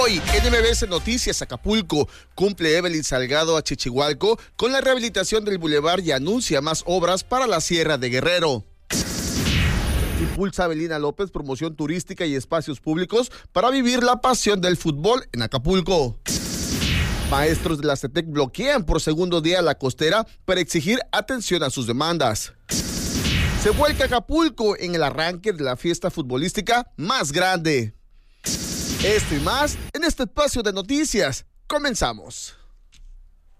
Hoy en MBS Noticias Acapulco cumple Evelyn Salgado a Chichihualco con la rehabilitación del bulevar y anuncia más obras para la Sierra de Guerrero. Impulsa Avelina López promoción turística y espacios públicos para vivir la pasión del fútbol en Acapulco. Maestros de la CETEC bloquean por segundo día la costera para exigir atención a sus demandas. Se vuelca Acapulco en el arranque de la fiesta futbolística más grande. Esto y más en este espacio de noticias. Comenzamos.